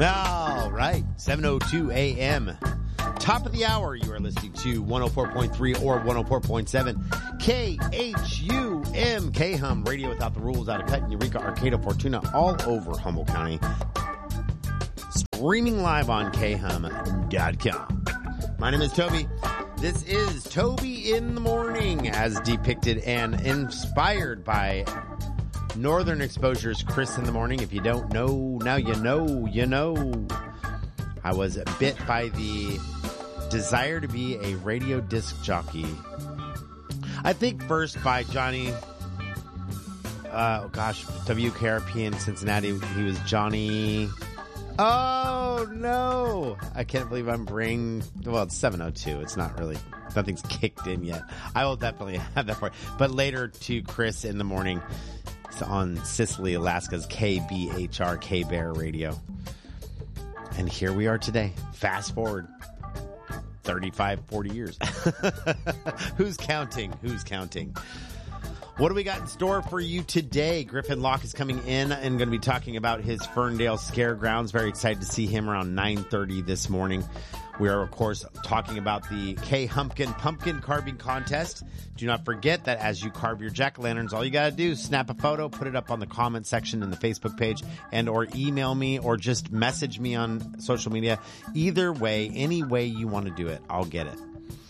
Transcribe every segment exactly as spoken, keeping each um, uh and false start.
All right, seven oh two a.m. Top of the hour, you are listening to one oh four point three or one oh four point seven K H U M, K-Hum, radio without the rules, out of Cut, Eureka, Arcata, Fortuna, all over Humboldt County. Streaming live on K hum dot com. My name is Toby. This is Toby in the Morning, as depicted and inspired by Northern Exposure's Chris in the Morning. If you don't know, now you know, you know. I was bit by the desire to be a radio disc jockey. I think first by Johnny, uh, oh gosh, W K R P in Cincinnati. He was Johnny. Oh no! I can't believe I'm bringing. Well, it's seven oh two. It's not really. Nothing's kicked in yet. I will definitely have that for you. But later to Chris in the Morning. On Sicily, Alaska's K B H R K Bear Radio. And here we are today. Fast forward thirty-five, forty years. Who's counting? Who's counting? What do we got in store for you today? Griffin Locke is coming in and going to be talking about his Ferndale Scare Grounds. Very excited to see him around nine thirty this morning. We are, of course, talking about the K-Humpkin Pumpkin Carving Contest. Do not forget that as you carve your jack-o'-lanterns, all you got to do is snap a photo, put it up on the comment section in the Facebook page, and or email me or just message me on social media. Either way, any way you want to do it, I'll get it.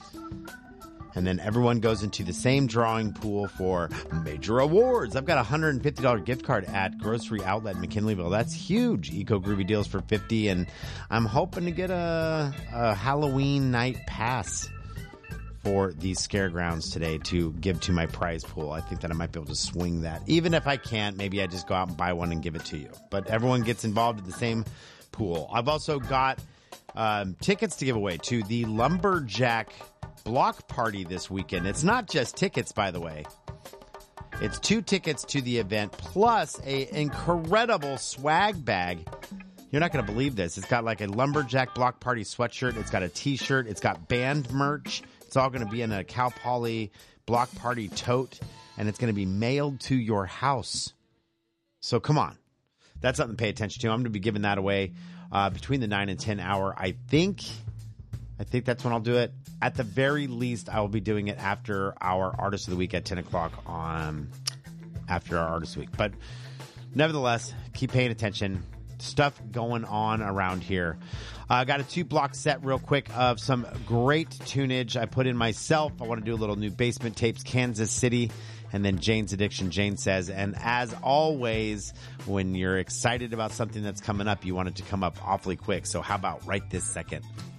And then everyone goes into the same drawing pool for major awards. I've got a one hundred fifty dollars gift card at Grocery Outlet McKinleyville. That's huge. Eco Groovy deals for fifty dollars. And I'm hoping to get a, a Halloween night pass for these scare grounds today to give to my prize pool. I think that I might be able to swing that. Even if I can't, maybe I just go out and buy one and give it to you. But everyone gets involved in the same pool. I've also got um, tickets to give away to the Lumberjack Block Party this weekend. It's not just tickets, by the way. It's two tickets to the event plus a incredible swag bag. You're not going to believe this. It's got like a Lumberjack Block Party sweatshirt. It's got a t-shirt. It's got band merch. It's all going to be in a Cal Poly Block Party tote, and it's going to be mailed to your house. So come on. That's something to pay attention to. I'm going to be giving that away uh, between the nine and ten hour. I think, I think that's when I'll do it. At the very least, I will be doing it after our Artist of the Week at ten o'clock on after our Artist of the Week. But nevertheless, keep paying attention. Stuff going on around here. I uh, got a two-block set real quick of some great tunage I put in myself. I want to do a little new Basement Tapes, Kansas City, and then Jane's Addiction, Jane Says. And as always, when you're excited about something that's coming up, you want it to come up awfully quick. So how about right this second?